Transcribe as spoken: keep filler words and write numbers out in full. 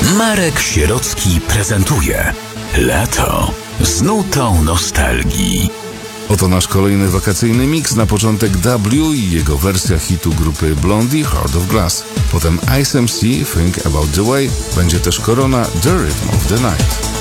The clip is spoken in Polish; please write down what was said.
Marek Sierocki prezentuje Lato z nutą nostalgii. Oto nasz kolejny wakacyjny miks. Na początek W i jego wersja hitu grupy Blondie Heart of Glass. Potem Ice M C Think About The Way. Będzie też Korona The Rhythm of the Night.